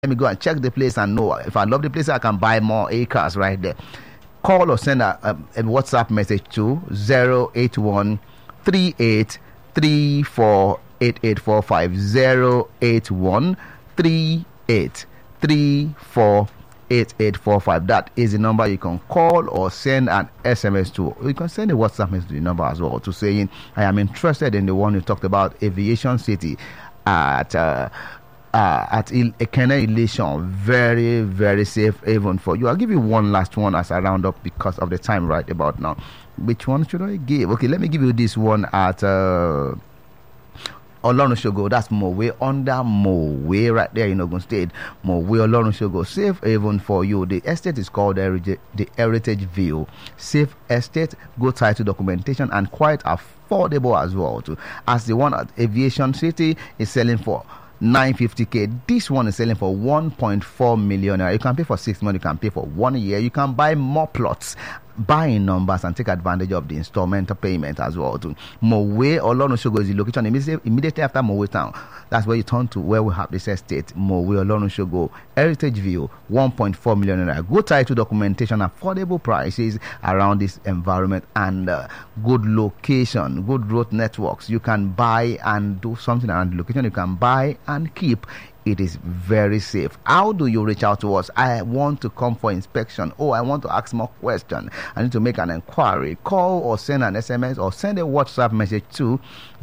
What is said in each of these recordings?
Let me go and check the place and know if I love the place, I can buy more acres right there. Call or send a WhatsApp message to 081 38 34 8845 081 38 34 8845. That is the number you can call or send an SMS to. You can send a WhatsApp message to the number as well, to saying I am interested in the one you talked about, Aviation City at Ekene Elation. Very, very safe haven for you. I'll give you one last one as I round up because of the time right about now. Which one should I give? Okay, let me give you this one at Olorunshogo. That's Mowe, under Mowe, right there in Ogun State. Mowe, Olorunshogo. Safe haven for you. The estate is called the Heritage View. Safe estate, good title documentation, and quite affordable as well too. As the one at Aviation City is selling for 950k. This one is selling for 1.4 million. You can pay for 6 months, you can pay for 1 year. You can buy more plots, buy in numbers, and take advantage of the installment payment as well too. Mowe Olorunshogo is the location immediately after Mowe Town. That's where you turn to, where we have this estate, Mowe Olorunshogo. Heritage View, 1.4 million naira. Good title documentation, affordable prices around this environment, and good location, good road networks. You can buy and do something around the location. You can buy and keep. It is very safe. How do you reach out to us? I want to come for inspection. Oh, I want to ask more questions. I need to make an inquiry. Call or send an SMS or send a WhatsApp message to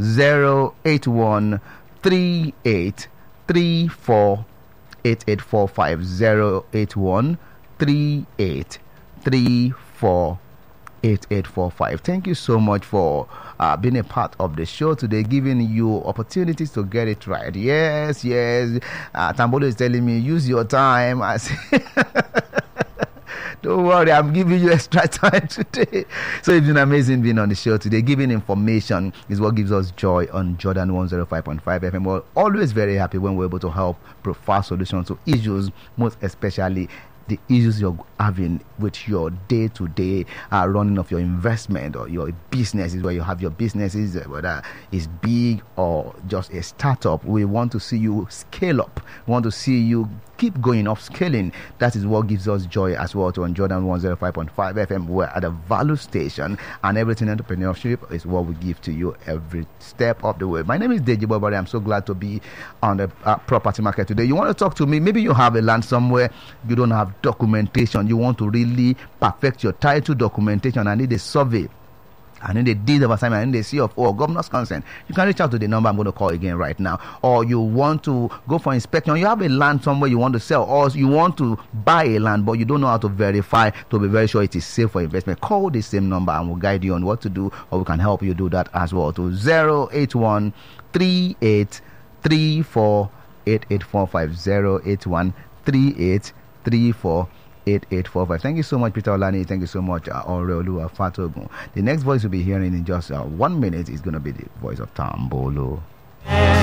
081 38 34 8845 081 38 34 8845. Thank you so much for being a part of the show today, giving you opportunities to get it right. Yes. Tambolo is telling me, use your time. I say, don't worry, I'm giving you extra time today. So it's been amazing being on the show today. Giving information is what gives us joy on Jordan 105.5 FM. We're always very happy when we're able to help provide solutions to issues, most especially the issues you're having with your day-to-day running of your investment or your businesses, where you have your businesses, whether it's big or just a startup. We want to see you scale up. We want to see you keep going up, scaling. That is what gives us joy as well to on Jordan 105.5 FM. We're at a value station, and everything entrepreneurship is what we give to you every step of the way. My name is Deji Bobari. I'm so glad to be on the property market today. You want to talk to me? Maybe you have a land somewhere, you don't have documentation. You want to really perfect your title documentation. I need a survey, I need a deed of assignment, I need a CFO or governor's consent. You can reach out to the number I'm going to call again right now. Or you want to go for inspection, you have a land somewhere you want to sell, or you want to buy a land but you don't know how to verify to be very sure it is safe for investment. Call the same number and we'll guide you on what to do, or we can help you do that as well, to 081 38 34 8845 081 38 34 8845. Thank you so much, Peter Olani. Thank you so much, Oreoluwa Fatogun. The next voice you'll be hearing in just 1 minute is going to be the voice of Tambolo.